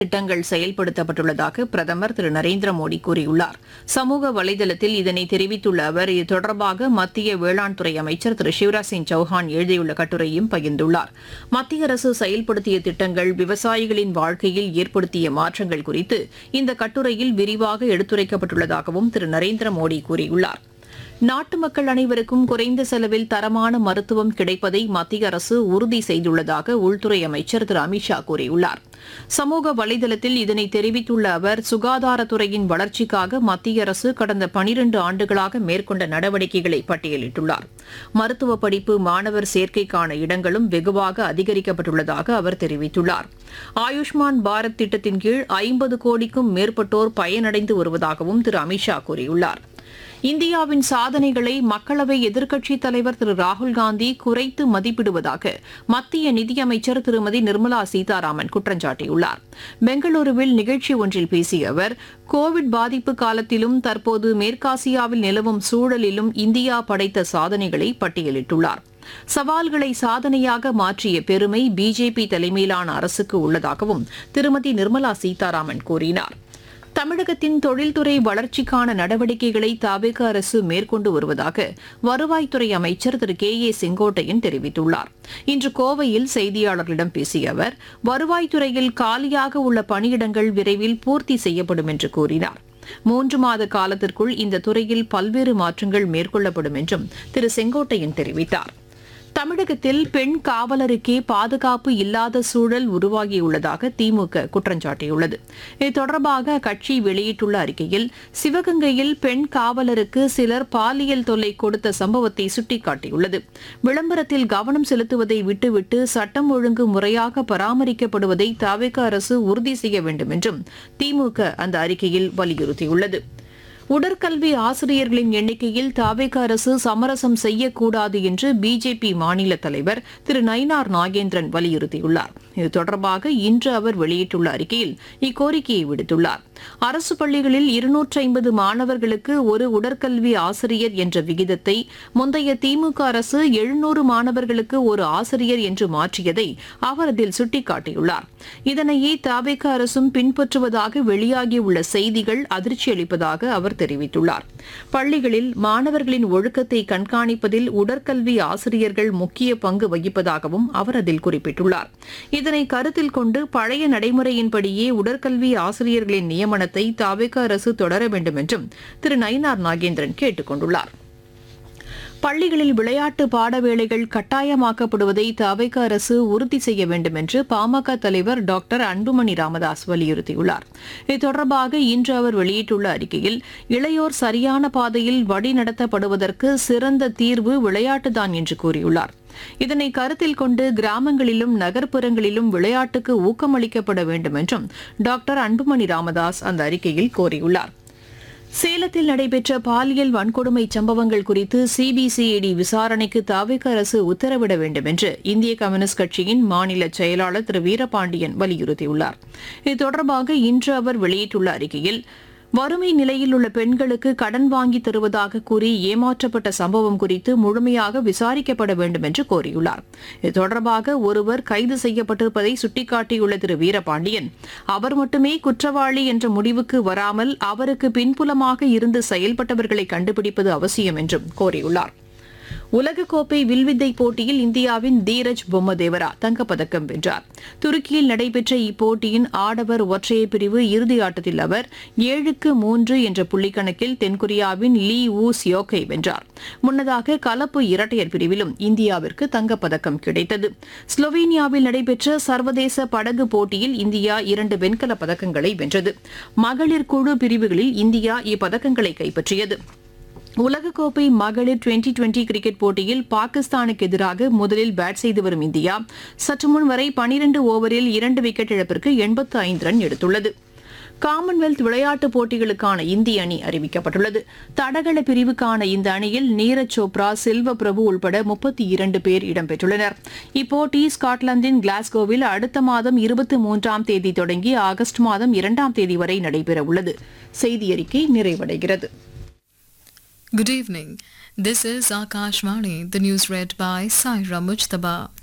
திட்டங்கள் செயல்படுத்தப்பட்டுள்ளதாக பிரதமர் திரு நரேந்திர மோடி கூறியுள்ளார். சமூக வலைதளத்தில் இதனை தெரிவித்துள்ள அவர், இது தொடர்பாக மத்திய வேளாண் துறை அமைச்சர் திரு சிவராஜ் சிங் சௌஹான் எழுதியுள்ள கட்டுரையும் பகிர்ந்துள்ளார். மத்திய அரசு செயல்படுத்திய திட்டங்கள் விவசாயிகளின் வாழ்க்கையில் ஏற்படுத்திய மாற்றங்கள் குறித்து இந்த கட்டுரையில் விரிவாக எடுத்துரைக்கப்பட்டுள்ளதாகவும் திரு நரேந்திர மோடி கூறியுள்ளார். நாட்டு மக்கள் அனைவருக்கும் குறைந்த செலவில் தரமான மருத்துவம் கிடைப்பதை மத்திய அரசு உறுதி செய்துள்ளதாக உள்துறை அமைச்சர் திரு அமித்ஷா கூறியுள்ளார். சமூக வலைதளத்தில் இதனை தெரிவித்துள்ள அவர், சுகாதாரத்துறையின் வளர்ச்சிக்காக மத்திய அரசு கடந்த 12 ஆண்டுகளாக மேற்கொண்ட நடவடிக்கைகளை பட்டியலிட்டுள்ளார். மருத்துவ படிப்பு மாணவர் சேர்க்கைக்கான இடங்களும் வெகுவாக அதிகரிக்கப்பட்டுள்ளதாக அவர் தெரிவித்துள்ளார். ஆயுஷ்மான் பாரத் திட்டத்தின் கீழ் 50 கோடிக்கும் மேற்பட்டோர் பயனடைந்து வருவதாகவும் திரு அமித்ஷா கூறியுள்ளார். இந்தியாவின் சாதனைகளை மக்களவை எதிர்க்கட்சித் தலைவர் திரு ராகுல்காந்தி குறைத்து மதிப்பிடுவதாக மத்திய நிதியமைச்சர் திருமதி நிர்மலா சீதாராமன் குற்றம் சாட்டியுள்ளார். பெங்களூருவில் நிகழ்ச்சி ஒன்றில் பேசிய அவர், கோவிட் பாதிப்பு காலத்திலும் தற்போது மேற்காசியாவில் நிலவும் சூழலிலும் இந்தியா படைத்த சாதனைகளை பட்டியலிட்டுள்ளார். சவால்களை சாதனையாக மாற்றிய பெருமை பிஜேபி தலைமையிலான அரசுக்கு உள்ளதாகவும் திருமதி நிர்மலா சீதாராமன் கூறினார். தமிழகத்தின் தொழில்துறை வளர்ச்சிக்கான நடவடிக்கைகளை தவிக அரசு மேற்கொண்டு வருவதாக வருவாய்த்துறை அமைச்சர் திரு கே ஏ செங்கோட்டையன் தெரிவித்துள்ளார். இன்று கோவையில் செய்தியாளர்களிடம் பேசிய அவர், வருவாய்த்துறையில் காலியாக உள்ள பணியிடங்கள் விரைவில் பூர்த்தி செய்யப்படும் என்று கூறினார். 3 மாத காலத்திற்குள் இந்த துறையில் பல்வேறு மாற்றங்கள் மேற்கொள்ளப்படும் என்றும் திரு செங்கோட்டையன் தெரிவித்தார். தமிழகத்தில் பெண் காவலருக்கே பாதுகாப்பு இல்லாத சூழல் உருவாகியுள்ளதாக திமுக குற்றம் சாட்டியுள்ளது. இது தொடர்பாக அக்கட்சி வெளியிட்டுள்ள அறிக்கையில், சிவகங்கையில் பெண் காவலருக்கு சிலர் பாலியல் தொல்லை கொடுத்த சம்பவத்தை சுட்டிக்காட்டியுள்ளது. விளம்பரத்தில் கவனம் செலுத்துவதை விட்டுவிட்டு சட்டம் ஒழுங்கு முறையாக பராமரிக்கப்படுவதை தவிக அரசு உறுதி செய்ய வேண்டும் என்றும் திமுக அந்த அறிக்கையில் வலியுறுத்தியுள்ளது. உடற்கல்வி ஆசிரியர்களின் எண்ணிக்கையில் தவிக அரசு சமரசம் செய்யக்கூடாது என்று பிஜேபி மாநில தலைவர் திரு நயினார் நாகேந்திரன் வலியுறுத்தியுள்ளார். இது தொடர்பாக இன்று அவர் வெளியிட்டுள்ள அறிக்கையில் இக்கோரிக்கையை விடுத்துள்ளார். அரசு பள்ளிகளில் 250 மாணவர்களுக்கு ஒரு உடற்கல்வி ஆசிரியர் என்ற விகிதத்தை முந்தைய திமுக அரசு 700 மாணவர்களுக்கு ஒரு ஆசிரியர் என்று மாற்றியதை அவர் அதில் சுட்டிக்காட்டியுள்ளார். இதனையே தவிக அரசும் பின்பற்றுவதாக வெளியாகியுள்ள செய்திகள் அதிர்ச்சியளிப்பதாக அவர் தெரிவித்துள்ளார். பள்ளிகளில் மாணவர்களின் ஒழுக்கத்தை கண்காணிப்பதில் உடற்கல்வி ஆசிரியர்கள் முக்கிய பங்கு வகிப்பதாகவும் அவர் அதில் குறிப்பிட்டுள்ளார். இதனை கருத்தில் கொண்டு பழைய நடைமுறையின்படியே உடற்கல்வி ஆசிரியர்களின் நியமனத்தை தவிக அரசு தொடர வேண்டும் என்றும் திரு நயினார் நாகேந்திரன் கேட்டுக் கொண்டுள்ளார். பள்ளிகளில் விளையாட்டு பாடவேளைகள் கட்டாயமாக்கப்படுவதை தவிக அரசு உறுதி செய்ய வேண்டும் என்று பாமக தலைவர் டாக்டர் அன்புமணி ராமதாஸ் வலியுறுத்தியுள்ளார். இது தொடர்பாக இன்று அவர் வெளியிட்டுள்ள அறிக்கையில், இளையோர் சரியான பாதையில் வழிநடத்தப்படுவதற்கு சிறந்த தீர்வு விளையாட்டுதான் என்று கூறியுள்ளார். இதனை கருத்தில் கொண்டு கிராமங்களிலும் நகர்ப்புறங்களிலும் விளையாட்டுக்கு ஊக்கமளிக்கப்பட வேண்டும் என்றும் டாக்டர் அன்புமணி ராமதாஸ் அந்த அறிக்கையில் கோரியுள்ளார். சேலத்தில் நடைபெற்ற பாலியல் வன்கொடுமை சம்பவங்கள் குறித்து சிபிசிஐடி விசாரணைக்கு தவிக அரசு உத்தரவிட வேண்டும் என்று இந்திய கம்யூனிஸ்ட் கட்சியின் மாநில செயலாளர் திரு வீரபாண்டியன் வலியுறுத்தியுள்ளார். இது தொடர்பாக இன்று அவர் வெளியிட்டுள்ள அறிக்கையில், வறுமை நிலையில் உள்ள பெண்களுக்கு கடன் வாங்கி தருவதாக கூறி ஏமாற்றப்பட்ட சம்பவம் குறித்து முழுமையாக விசாரிக்கப்பட வேண்டும் என்று கோரியுள்ளார். இது தொடர்பாக ஒருவர் கைது செய்யப்பட்டிருப்பதை சுட்டிக்காட்டியுள்ள திரு வீரபாண்டியன், அவர் மட்டுமே குற்றவாளி என்ற முடிவுக்கு வராமல் அவருக்கு பின்புலமாக இருந்து செயல்பட்டவர்களை கண்டுபிடிப்பது அவசியம் என்றும் கோரியுள்ளார். உலகக்கோப்பை வில்வித்தை போட்டியில் இந்தியாவின் தீரஜ் பொம்மதேவரா தங்கப்பதக்கம் வென்றார். துருக்கியில் நடைபெற்ற இப்போட்டியின் ஆடவர் ஒற்றையர் பிரிவு இறுதி ஆட்டத்தில் அவர் 7-3 என்ற புள்ளிக்கணக்கில் தென்கொரியாவின் லீ வூ சியோக்கை வென்றார். முன்னதாக கலப்பு இரட்டையர் பிரிவிலும் இந்தியாவிற்கு தங்கப்பதக்கம் கிடைத்தது. ஸ்லோவேனியாவில் நடைபெற்ற சர்வதேச படகு போட்டியில் இந்தியா 2 வெண்கலப் பதக்கங்களை வென்றது. மகளிர் குழு பிரிவுகளில் இந்தியா இப்பதக்கங்களை கைப்பற்றியது. உலகக்கோப்பை மகளிர் 2020 கிரிக்கெட் போட்டியில் பாகிஸ்தானுக்கு எதிராக முதலில் பேட் செய்து வரும் இந்தியா சற்று முன் வரை 12 ஓவரில் 2 விக்கெட் இழப்பிற்கு 85 ரன் எடுத்துள்ளது. காமன்வெல்த் விளையாட்டுப் போட்டிகளுக்கான இந்திய அணி அறிவிக்கப்பட்டுள்ளது. தடகள பிரிவுக்கான இந்த அணியில் நீரஜ் சோப்ரா, செல்வ பிரபு உள்பட 32 பேர் இடம்பெற்றுள்ளனர். இப்போட்டி ஸ்காட்லாந்தின் கிளாஸ்கோவில் அடுத்த மாதம் 23ஆம் தேதி தொடங்கி ஆகஸ்ட் மாதம் 2ஆம் தேதி வரை நடைபெறவுள்ளது. செய்தியறிக்கை நிறைவடைகிறது. Good evening. This is Akashvani. The news read by Saira Mujtaba.